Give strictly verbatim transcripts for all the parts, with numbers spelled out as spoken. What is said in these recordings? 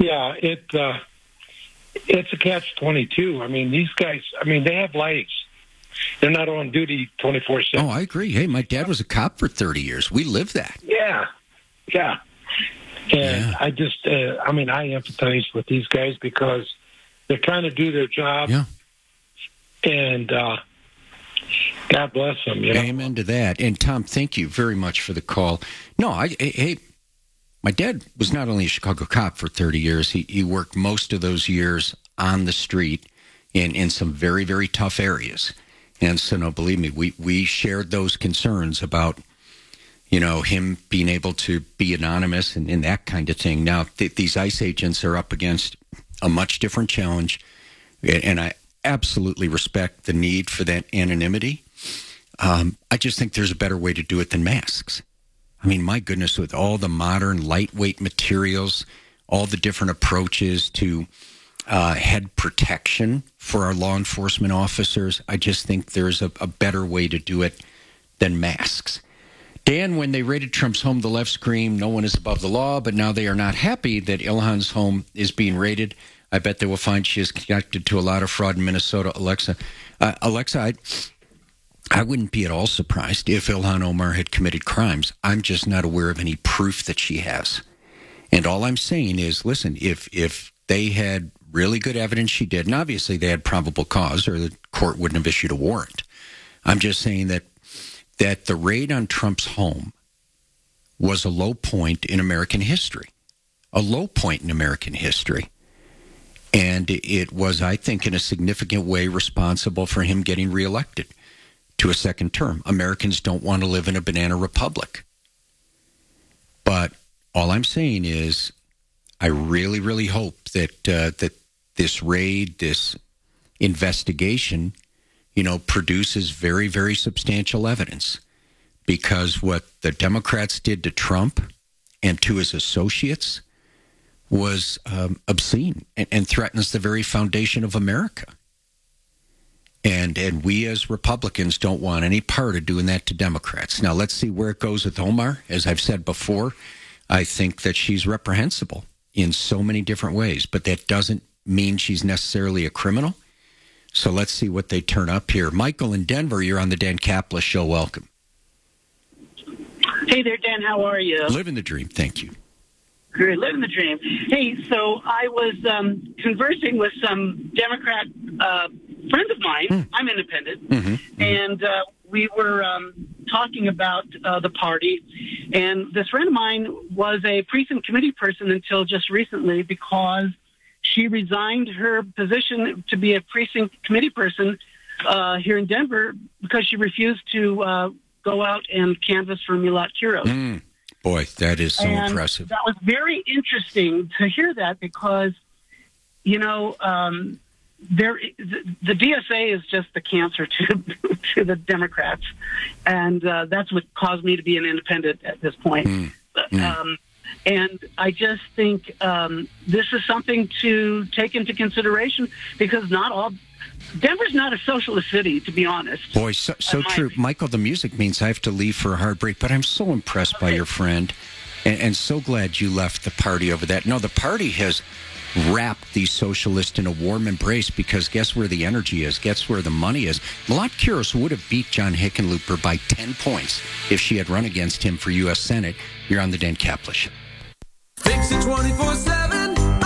Yeah, it uh, it's a catch twenty-two. I mean, these guys. I mean, they have lives. They're not on duty twenty-four seven. Oh, I agree. Hey, my dad was a cop for thirty years. We lived that. Yeah, yeah. And Yeah. I just, uh, I mean, I empathize with these guys because they're trying to do their job. Yeah. And uh, God bless them. You know? Amen to that. And Tom, thank you very much for the call. No, I, I hey, my dad was not only a Chicago cop for thirty years. He he worked most of those years on the street in in some very very tough areas. And so, no, believe me, we we shared those concerns about, you know, him being able to be anonymous and, and that kind of thing. Now, th- these ICE agents are up against a much different challenge, and I absolutely respect the need for that anonymity. Um, I just think there's a better way to do it than masks. I mean, my goodness, with all the modern lightweight materials, all the different approaches to uh, head protection for our law enforcement officers, I just think there's a, a better way to do it than masks. Dan, when they raided Trump's home, the left screamed, no one is above the law, but now they are not happy that Ilhan's home is being raided. I bet they will find she is connected to a lot of fraud in Minnesota. Alexa, uh, Alexa, I, I wouldn't be at all surprised if Ilhan Omar had committed crimes. I'm just not aware of any proof that she has. And all I'm saying is, listen, if if they had really good evidence she did, and obviously they had probable cause or the court wouldn't have issued a warrant. I'm just saying that that the raid on Trump's home was a low point in American history, a low point in American history. And it was, I think, in a significant way responsible for him getting reelected to a second term. Americans don't want to live in a banana republic. But all I'm saying is I really, really hope that uh, that this raid, this investigation, you know, produces very, very substantial evidence, because what the Democrats did to Trump and to his associates was um, obscene and, and threatens the very foundation of America. And and we as Republicans don't want any part of doing that to Democrats. Now, let's see where it goes with Omar. As I've said before, I think that she's reprehensible in so many different ways, but that doesn't mean she's necessarily a criminal. So let's see what they turn up here. Michael in Denver, you're on the Dan Caplis Show. Welcome. Hey there, Dan. How are you? Living the dream. Thank you. Great. Living the dream. Hey, so I was um, conversing with some Democrat uh, friends of mine. Mm. I'm independent. Mm-hmm. Mm-hmm. And uh, we were um, talking about uh, the party. And this friend of mine was a precinct committee person until just recently, because she resigned her position to be a precinct committee person uh, here in Denver because she refused to uh, go out and canvass for Milat Kuros. Mm. Boy, that is so and impressive. That was very interesting to hear that, because, you know, um, there the, the D S A is just the cancer to to the Democrats, and uh, that's what caused me to be an independent at this point. Mm. Mm. Um, and I just think um, this is something to take into consideration, because not all Denver's not a socialist city, to be honest. Boy, so, so true. Opinion. Michael, the music means I have to leave for a hard break, but I'm so impressed okay. by your friend, and, and so glad you left the party over that. No, the party has wrapped the socialists in a warm embrace, because guess where the energy is? Guess where the money is? Milat Kuros would have beat John Hickenlooper by ten points if she had run against him for U S Senate. You're on the Dan Caplis Show. Fix it twenty-four seven.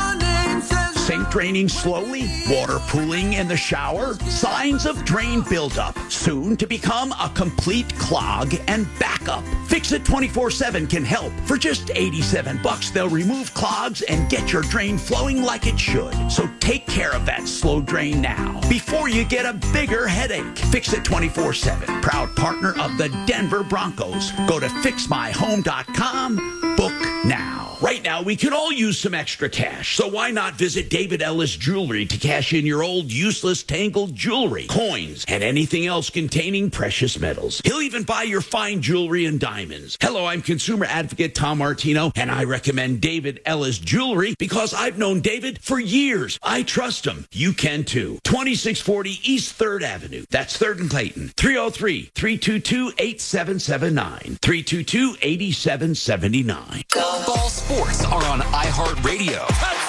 Sink draining slowly, water pooling in the shower, signs of drain buildup, soon to become a complete clog and backup. Fix It twenty-four seven can help. For just eighty-seven bucks, they'll remove clogs and get your drain flowing like it should. So take care of that slow drain now, before you get a bigger headache. Fix It twenty-four seven, proud partner of the Denver Broncos. Go to fix my home dot com, book now. Right now, we could all use some extra cash, so why not visit David Ellis Jewelry to cash in your old, useless, tangled jewelry, coins, and anything else containing precious metals. He'll even buy your fine jewelry and diamonds. Hello, I'm consumer advocate Tom Martino, and I recommend David Ellis Jewelry because I've known David for years. I trust him. You can too. twenty-six forty East third Avenue. That's third and Clayton. three oh three, three two two, eight seven seven nine. three two two, eight seven seven nine. All sports are on iHeartRadio.